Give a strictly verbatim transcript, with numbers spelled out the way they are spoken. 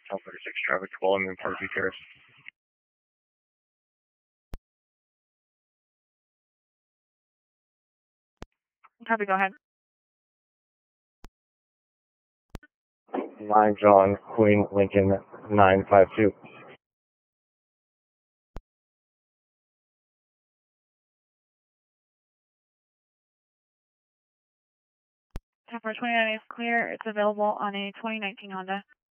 South thirty-six traffic, twelve, I'm in Parkview Terrace. Copy, go ahead. nine John, Queen, Lincoln, nine five two. Tower twenty-nine is clear. It's available on a twenty nineteen Honda.